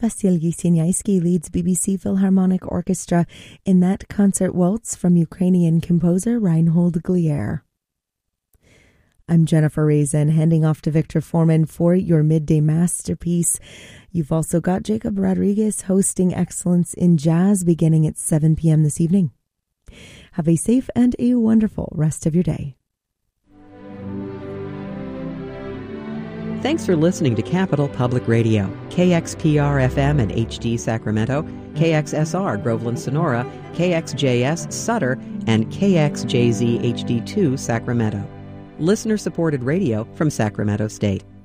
Wasilii Sieniaski leads BBC Philharmonic Orchestra in that concert waltz from Ukrainian composer Reinhold Glier. I'm Jennifer Raisin, handing off to Victor Foreman for your midday masterpiece. You've also got Jacob Rodriguez hosting Excellence in Jazz beginning at 7 p.m. this evening. Have a safe and a wonderful rest of your day. Thanks for listening to Capital Public Radio, KXPR-FM and HD Sacramento, KXSR Groveland Sonora, KXJS Sutter, and KXJZ HD2 Sacramento. Listener-supported radio from Sacramento State.